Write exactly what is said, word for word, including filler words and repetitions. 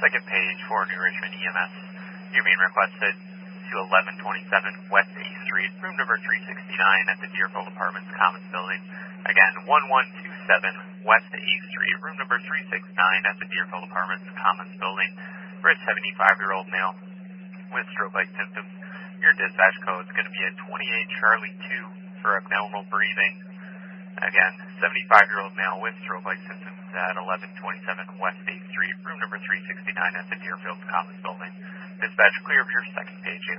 second page for New Richmond E M S. You're being requested to eleven twenty-seven West eighth Street, room number three sixty-nine at the Deerfield Apartments Commons Building. Again, eleven twenty-seven West eighth Street, room number three sixty-nine at the Deerfield Apartments Commons Building for a seventy-five-year-old male with stroke-like symptoms. Your dispatch code is going to be at twenty-eight Charlie two for abnormal breathing. Again, seventy-five-year-old male with stroke-like symptoms at eleven twenty-seven West eighth Street, room number three sixty-nine at the Deerfield Commons Building. Dispatch clear of your second page.